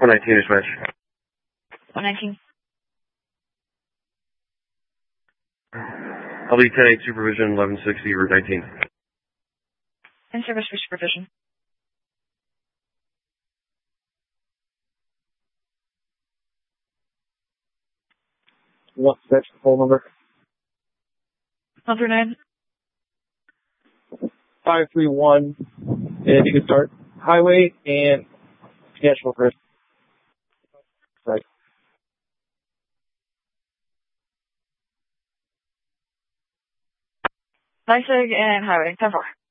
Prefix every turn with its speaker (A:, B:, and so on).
A: 119 is match.
B: 119.
A: I'll be 10-8 supervision, 1160, Route 19.
B: In service for supervision.
C: What's the phone number?
B: 139.
C: 531. And you can start highway and national grid. Right.
B: NYSEG and highway. 10-4.